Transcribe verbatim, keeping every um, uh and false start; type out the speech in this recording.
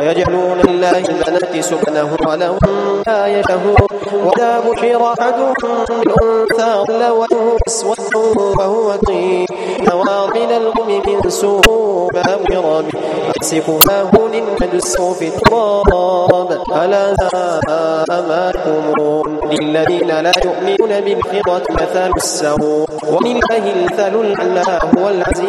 ويجعلون لله البنات سبحانه ولهم ما يشاءون وإذا بشر أحدهم بالأنثى ظل وجهه مسودا وهو كظيم نواضل القوم من سوء ما بشر به يمسك فاه للمجس في التراب ألا ساء ما يحكمون للذين لا يؤمنون بالآخرة مثل السوء ولله المثل الأعلى هو العزيز